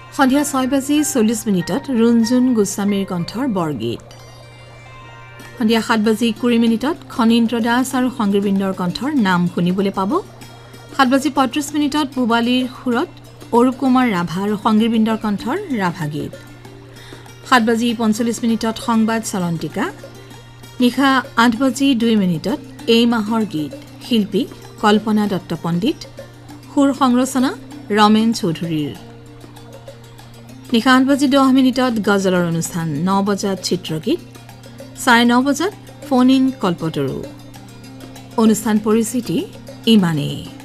সন্ধিয়া 6:40 ৰুণজুন গোস্বামীৰ কণ্ঠৰ বৰগীত সন্ধিয়া 7:20 খনীন্দ্ৰ দাস আৰু সংগীতবৃন্দৰ কণ্ঠৰ নাম শুনিবলৈ পাব 7:35 পূবালীৰ সুৰত অৰূপ কুমাৰ ৰাভা আৰু সংগীতবৃন্দৰ কণ্ঠৰ ৰাভা গীত 7:45 সংবাদ চলন্তিকা নিশা 8:02 এই মাহৰ গীত শিল্পী কল্পনা দত্ত পণ্ডিত সুৰ সংৰচনা ৰমেন চৌধুৰীৰ নিশা 8:10 গজলৰ অনুষ্ঠান 9 বজাত চিত্ৰগীত 9:30 বজাত ফোন ইন কল্পতৰু অনুষ্ঠান পৰিস্থিতি ইমানেই